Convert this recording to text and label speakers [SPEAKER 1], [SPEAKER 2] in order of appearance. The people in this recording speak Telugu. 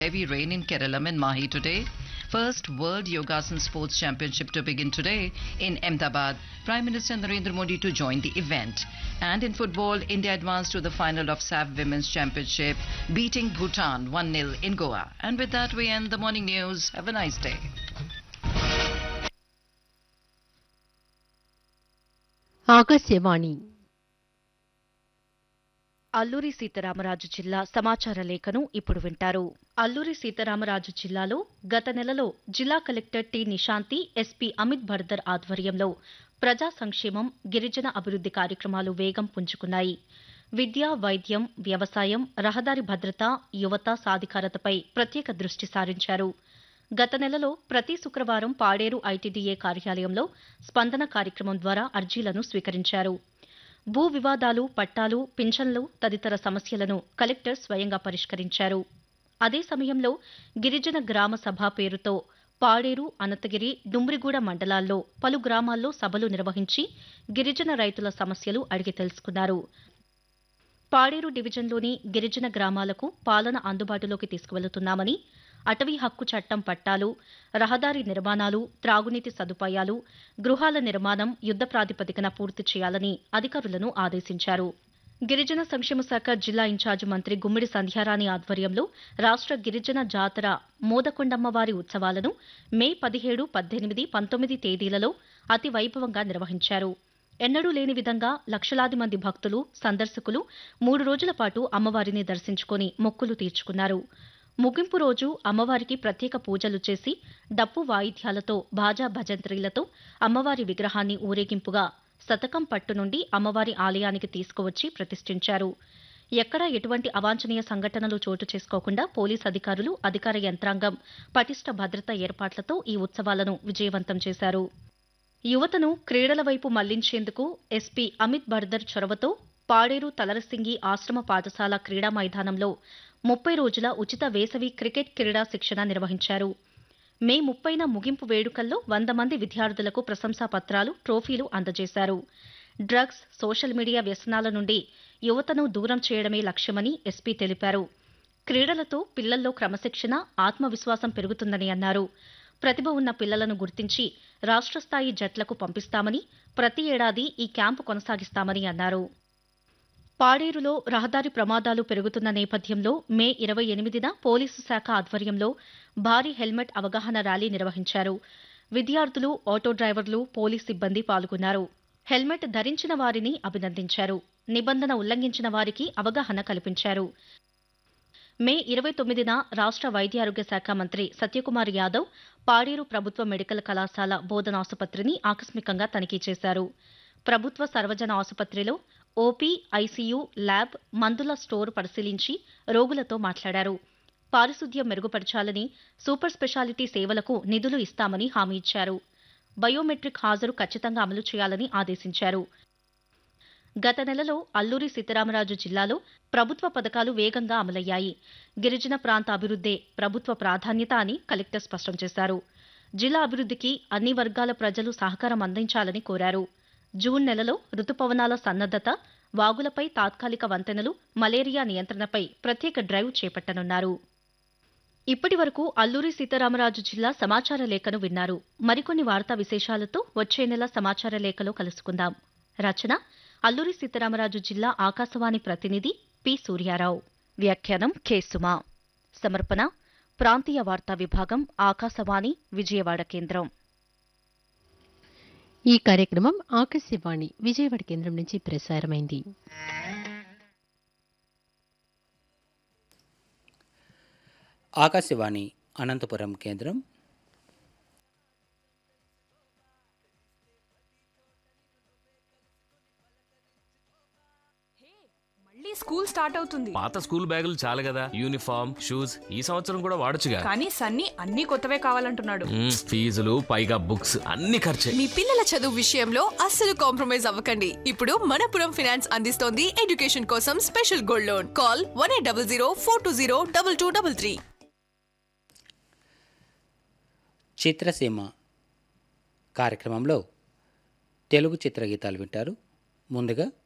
[SPEAKER 1] Heavy rain in Kerala and Mahi today. First World Yogasan Sports Championship to begin today in Ahmedabad. Prime Minister Narendra Modi to join the event. And in football, India advanced to the final of SAF Women's Championship, beating Bhutan 1-0 in Goa. And with that, we end the morning news. Have a nice day.
[SPEAKER 2] Akashvani
[SPEAKER 3] Alluri Sitaramaraju జిల్లా సమాచార లేఖను ఇప్పుడు వింటారు. అల్లూరి సీతారామరాజు జిల్లాలో గత నెలలో జిల్లా collector T Nishanthi, SP Amit భర్దర్ ఆధ్వర్యంలో ప్రజా సంక్షేమం, గిరిజన అభివృద్ది కార్యక్రమాలు వేగం పుంజుకున్నాయి. విద్య, వైద్యం, వ్యవసాయం, రహదారి భద్రత, యువత సాధికారతపై ప్రత్యేక దృష్టి సారించారు. గత నెలలో ప్రతి శుక్రవారం పాడేరు ఐటీడీఏ కార్యాలయంలో స్పందన కార్యక్రమం ద్వారా అర్జీలను స్వీకరించారు. భూ వివాదాలు, పట్టాలు, పింఛన్లు తదితర సమస్యలను కలెక్టర్ స్వయంగా పరిష్కరించారు. అదే సమయంలో గిరిజన గ్రామ సభ పేరుతో పాడేరు, అనంతగిరి, డుమ్రిగూడ మండలాల్లో పలు గ్రామాల్లో సభలు నిర్వహించి గిరిజన రైతుల సమస్యలు అడిగి తెలుసుకున్నారు. పాడేరు డివిజన్లోని గిరిజన గ్రామాలకు పాలన అందుబాటులోకి తీసుకువెళుతున్నామని, అటవీ హక్కు చట్టం పట్టాలు, రహదారి నిర్మాణాలు, త్రాగునీటి సదుపాయాలు, గృహాల నిర్మాణం యుద్ధ ప్రాతిపదికన పూర్తి చేయాలని అధికారులను ఆదేశించారు. గిరిజన సంక్షేమ శాఖ జిల్లా ఇన్ఛార్జి మంత్రి గుమ్మిడి సంధ్యారాణి ఆధ్వర్యంలో రాష్ట్ర గిరిజన జాతర మోదకొండమ్మవారి ఉత్సవాలను మే 17, 18, 19 తేదీలలో అతి వైభవంగా నిర్వహించారు. ఎన్నడూ లేని విధంగా లక్షలాది మంది భక్తులు, సందర్శకులు 3 రోజుల పాటు అమ్మవారిని దర్శించుకుని మొక్కులు తీర్చుకున్నారు. ముగింపు రోజు అమ్మవారికి ప్రత్యేక పూజలు చేసి డప్పు వాయిద్యాలతో, బాజా భజంత్రీలతో అమ్మవారి విగ్రహాన్ని ఊరేగింపుగా శతకం పట్టు నుండి అమ్మవారి ఆలయానికి తీసుకువచ్చి ప్రతిష్ఠించారు. ఎక్కడా ఎటువంటి అవాంఛనీయ సంఘటనలు చోటు చేసుకోకుండా పోలీస్ అధికారులు, అధికార యంత్రాంగం పటిష్ట భద్రతా ఏర్పాట్లతో ఈ ఉత్సవాలను విజయవంతం చేశారు. యువతను క్రీడల వైపు మళ్లించేందుకు ఎస్పీ అమిత్ భర్దర్ చొరవతో పాడేరు తలరసింగి ఆశ్రమ పాఠశాల క్రీడా మైదానంలో 30 రోజుల ఉచిత వేసవి క్రికెట్ క్రీడా శిక్షణ నిర్వహించారు. మే 30న ముగింపు వేడుకల్లో 100 మంది విద్యార్థులకు ప్రశంసా పత్రాలు, ట్రోఫీలు అందజేశారు. డ్రగ్స్, సోషల్ మీడియా వ్యసనాల నుండి యువతను దూరం చేయడమే లక్ష్యమని ఎస్పీ తెలిపారు. క్రీడలతో పిల్లల్లో క్రమశిక్షణ, ఆత్మవిశ్వాసం పెరుగుతుందని అన్నారు. ప్రతిభ ఉన్న పిల్లలను గుర్తించి రాష్ట్ర స్థాయి జట్లకు పంపిస్తామని, ప్రతి ఏడాది ఈ క్యాంపు కొనసాగిస్తామని అన్నారు. పాడేరులో రహదారి ప్రమాదాలు పెరుగుతున్న నేపథ్యంలో మే 28న పోలీసు శాఖ ఆధ్వర్యంలో భారీ హెల్మెట్ అవగాహన ర్యాలీ నిర్వహించారు. విద్యార్థులు, ఆటో డ్రైవర్లు, పోలీస్ సిబ్బంది పాల్గొన్నారు. హెల్మెట్ ధరించిన వారిని అభినందించారు. నిబంధన ఉల్లంఘించిన వారికి అవగాహన కల్పించారు. మే 29న రాష్ట్ర వైద్యారోగ్య శాఖ మంత్రి సత్యకుమార్ యాదవ్ పాడేరు ప్రభుత్వ మెడికల్ కళాశాల బోధనాసుపత్రిని ఆకస్మికంగా తనిఖీ చేశారు. ప్రభుత్వ సర్వజన ఆసుపత్రిలో ఓపీ, ఐసీయూ, ల్యాబ్, మందుల స్టోర్ పరిశీలించి రోగులతో మాట్లాడారు. పారిశుద్ధ్యం మెరుగుపరచాలని, సూపర్ స్పెషాలిటీ సేవలకు నిధులు ఇస్తామని హామీ ఇచ్చారు. బయోమెట్రిక్ హాజరు ఖచ్చితంగా అమలు చేయాలని ఆదేశించారు. గత నెలలో అల్లూరి సీతారామరాజు జిల్లాలో ప్రభుత్వ పథకాలు వేగంగా అమలయ్యాయి. గిరిజన ప్రాంత అభివృద్దే ప్రభుత్వ ప్రాధాన్యత అని కలెక్టర్ స్పష్టం చేశారు. జిల్లా అభివృద్ధికి అన్ని వర్గాల ప్రజలు సహకారం అందించాలని కోరారు. జూన్ నెలలో రుతుపవనాల సన్నద్దత, వాగులపై తాత్కాలిక వంతెనలు, మలేరియా నియంత్రణపై ప్రత్యేక డ్రైవ్ చేపట్టనున్నారు. ఇప్పటి వరకు అల్లూరి సీతారామరాజు జిల్లా సమాచార లేఖను విన్నారు. మరికొన్ని వార్తా విశేషాలతో వచ్చే నెల సమాచార లేఖలో కలుసుకుందాం. రచన అల్లూరి సీతారామరాజు జిల్లా ఆకాశవాణి ప్రతినిధి పి. సూర్యారావు. వ్యాఖ్యానం కె. సుమా. సమర్పణ ప్రాంతీయ వార్తా విభాగం, ఆకాశవాణి విజయవాడ కేంద్రం.
[SPEAKER 2] ఈ కార్యక్రమం ఆకాశవాణి విజయవాడ కేంద్రం నుంచి ప్రసారమైంది.
[SPEAKER 4] ఆకాశవాణి అనంతపురం కేంద్రం.
[SPEAKER 5] మళ్ళీ స్కూల్ స్టార్ట్ అవుతుంది.
[SPEAKER 6] పాత స్కూల్ బ్యాగులు చాలు కదా, యూనిఫామ్, షూస్ ఈ సంవత్సరం కూడా వాడొచ్చుగా.
[SPEAKER 5] కానీ సన్నీ అన్ని కొత్తవే కావాలంటున్నాడు.
[SPEAKER 6] ఫీజులు పైగా బుక్స్ అన్ని ఖర్చే.
[SPEAKER 7] మీ పిల్లల చదువు విషయంలో అస్సలు కాంప్రమైజ్ అవ్వకండి. ఇప్పుడు మనపురం ఫైనాన్స్ అందిస్తోంది ఎడ్యుకేషన్ కోసం స్పెషల్ గోల్డ్ లోన్. కాల్ 1800 420 2233.
[SPEAKER 4] చిత్రసీమ కార్యక్రమంలో తెలుగు చిత్రగీతాలు వింటారు. ముందుగా